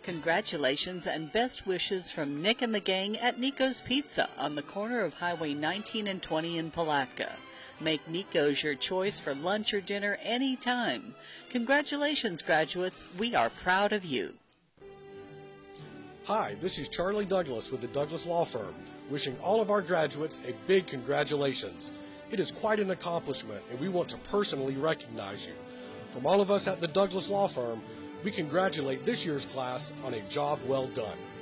Congratulations and best wishes from Nick and the gang at Nico's Pizza on the corner of Highway 19 and 20 in Palatka. Make Nico's your choice for lunch or dinner anytime. Congratulations, graduates. We are proud of you. Hi, this is Charlie Douglas with the Douglas Law Firm, wishing all of our graduates a big congratulations. It is quite an accomplishment, and we want to personally recognize you. From all of us at the Douglas Law Firm, we congratulate this year's class on a job well done.